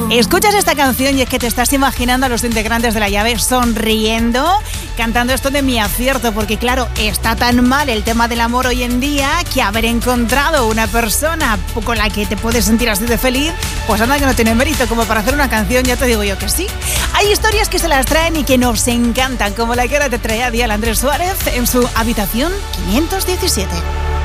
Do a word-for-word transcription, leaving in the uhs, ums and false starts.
Escuchas esta canción y es que te estás imaginando a los integrantes de La Llave sonriendo, cantando esto de Mi Acierto, porque claro, está tan mal el tema del amor hoy en día que haber encontrado una persona con la que te puedes sentir así de feliz, pues anda que no tiene mérito como para hacer una canción, ya te digo yo que sí. Hay historias que se las traen y que nos encantan, como la que ahora te traía Dial Andrés Suárez en su habitación quinientos diecisiete.